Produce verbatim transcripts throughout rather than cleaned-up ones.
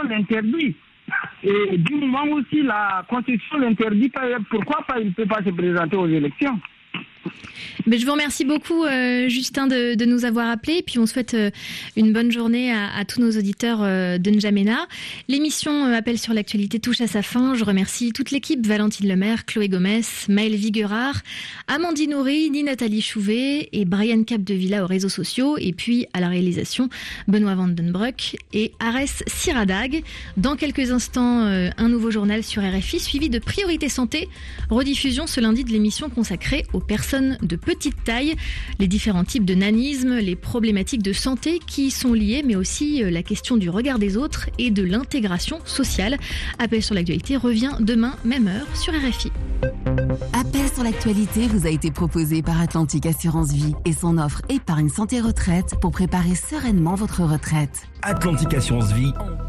l'interdit. Et du moment aussi la Constitution l'interdit, pourquoi pas il ne peut pas se présenter aux élections? Mais je vous remercie beaucoup, euh, Justin, de, de nous avoir appelés. Et puis on souhaite euh, une bonne journée à, à tous nos auditeurs euh, de N'Djamena. L'émission euh, Appel sur l'actualité touche à sa fin. Je remercie toute l'équipe, Valentine Lemaire, Chloé Gomez, Maëlle Viguerard, Amandine Houry, ni Nathalie Chouvet et Brian Capdevilla aux réseaux sociaux. Et puis à la réalisation, Benoît Vandenbroek et Arès Siradag. Dans quelques instants, euh, un nouveau journal sur R F I suivi de Priorité Santé. Rediffusion ce lundi de l'émission consacrée aux personnes de petite taille, les différents types de nanisme, les problématiques de santé qui y sont liées, mais aussi la question du regard des autres et de l'intégration sociale. Appel sur l'actualité revient demain, même heure, sur R F I. Appel sur l'actualité vous a été proposé par Atlantique Assurance Vie et son offre épargne santé retraite pour préparer sereinement votre retraite. Atlantique Assurance Vie.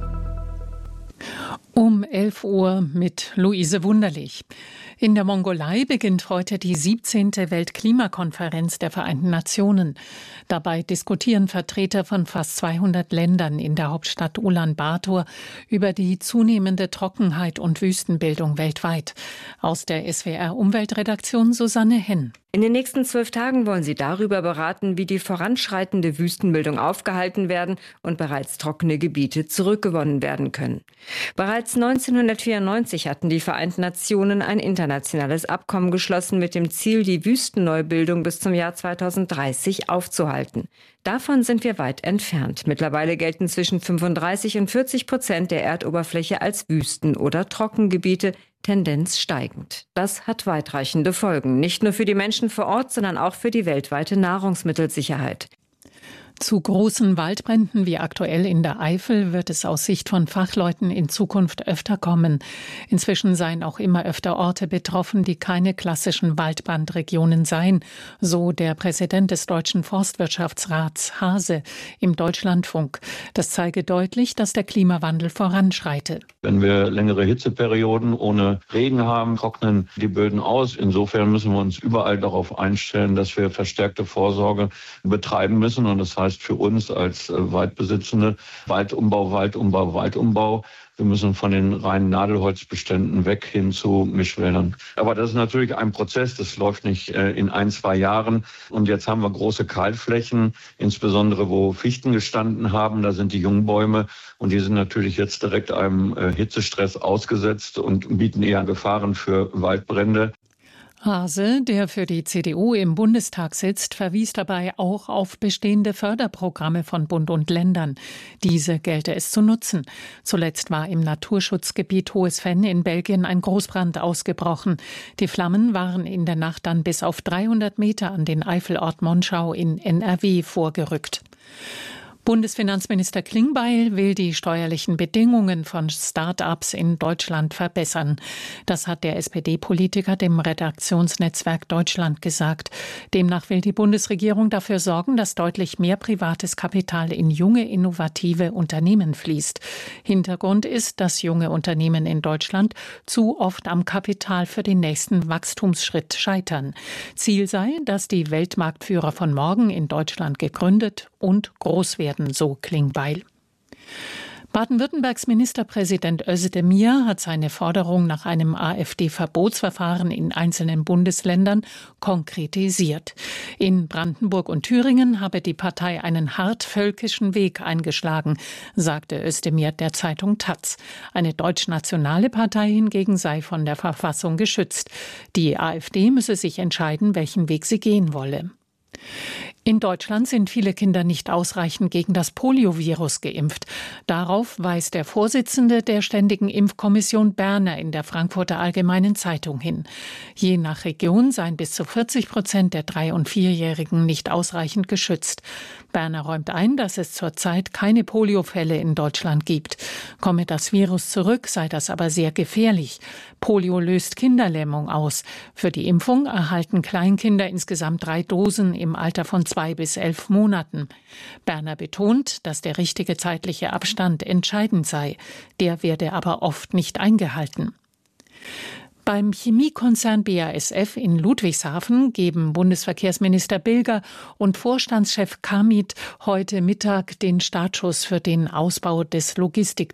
Um elf Uhr mit Luise Wunderlich. In der Mongolei beginnt heute die siebzehnte Weltklimakonferenz der Vereinten Nationen. Dabei diskutieren Vertreter von fast zweihundert Ländern in der Hauptstadt Ulaanbaatar über die zunehmende Trockenheit und Wüstenbildung weltweit. Aus der S W R-Umweltredaktion Susanne Henn. In den nächsten zwölf Tagen wollen sie darüber beraten, wie die voranschreitende Wüstenbildung aufgehalten werden und bereits trockene Gebiete zurückgewonnen werden können. Bereits neunzehnhundertvierundneunzig hatten die Vereinten Nationen ein internationales Abkommen geschlossen mit dem Ziel, die Wüstenneubildung bis zum Jahr zweitausenddreißig aufzuhalten. Davon sind wir weit entfernt. Mittlerweile gelten zwischen fünfunddreißig und vierzig Prozent der Erdoberfläche als Wüsten- oder Trockengebiete, Tendenz steigend. Das hat weitreichende Folgen, nicht nur für die Menschen vor Ort, sondern auch für die weltweite Nahrungsmittelsicherheit. Zu großen Waldbränden wie aktuell in der Eifel wird es aus Sicht von Fachleuten in Zukunft öfter kommen. Inzwischen seien auch immer öfter Orte betroffen, die keine klassischen Waldbrandregionen seien, so der Präsident des Deutschen Forstwirtschaftsrats Hase im Deutschlandfunk. Das zeige deutlich, dass der Klimawandel voranschreite. Wenn wir längere Hitzeperioden ohne Regen haben, trocknen die Böden aus. Insofern müssen wir uns überall darauf einstellen, dass wir verstärkte Vorsorge betreiben müssen. Und das heißt, heißt für uns als Waldbesitzende Waldumbau, Waldumbau, Waldumbau. Wir müssen von den reinen Nadelholzbeständen weg hin zu Mischwäldern. Aber das ist natürlich ein Prozess, das läuft nicht in ein, zwei Jahren. Und jetzt haben wir große Kahlflächen, insbesondere wo Fichten gestanden haben. Da sind die Jungbäume und die sind natürlich jetzt direkt einem Hitzestress ausgesetzt und bieten eher Gefahren für Waldbrände. Hase, der für die C D U im Bundestag sitzt, verwies dabei auch auf bestehende Förderprogramme von Bund und Ländern. Diese gelte es zu nutzen. Zuletzt war im Naturschutzgebiet Hohes Fenne in Belgien ein Großbrand ausgebrochen. Die Flammen waren in der Nacht dann bis auf dreihundert Meter an den Eifelort Monschau in N R W vorgerückt. Bundesfinanzminister Klingbeil will die steuerlichen Bedingungen von Start-ups in Deutschland verbessern. Das hat der S P D-Politiker dem Redaktionsnetzwerk Deutschland gesagt. Demnach will die Bundesregierung dafür sorgen, dass deutlich mehr privates Kapital in junge, innovative Unternehmen fließt. Hintergrund ist, dass junge Unternehmen in Deutschland zu oft am Kapital für den nächsten Wachstumsschritt scheitern. Ziel sei, dass die Weltmarktführer von morgen in Deutschland gegründet und groß werden. So Klingbeil. Baden-Württembergs Ministerpräsident Özdemir hat seine Forderung nach einem AfD-Verbotsverfahren in einzelnen Bundesländern konkretisiert. In Brandenburg und Thüringen habe die Partei einen hart völkischen Weg eingeschlagen, sagte Özdemir der Zeitung Taz. Eine deutsch-nationale Partei hingegen sei von der Verfassung geschützt. Die AfD müsse sich entscheiden, welchen Weg sie gehen wolle. In Deutschland sind viele Kinder nicht ausreichend gegen das Poliovirus geimpft. Darauf weist der Vorsitzende der Ständigen Impfkommission Berner in der Frankfurter Allgemeinen Zeitung hin. Je nach Region seien bis zu vierzig Prozent der Drei- und Vierjährigen nicht ausreichend geschützt. Berner räumt ein, dass es zurzeit keine Poliofälle in Deutschland gibt. Komme das Virus zurück, sei das aber sehr gefährlich. Polio löst Kinderlähmung aus. Für die Impfung erhalten Kleinkinder insgesamt drei Dosen im Alter von zwei bis elf Monaten. Berner betont, dass der richtige zeitliche Abstand entscheidend sei. Der werde aber oft nicht eingehalten. Beim Chemiekonzern B A S F in Ludwigshafen geben Bundesverkehrsminister Bilger und Vorstandschef Kamit heute Mittag den Startschuss für den Ausbau des Logistikterminals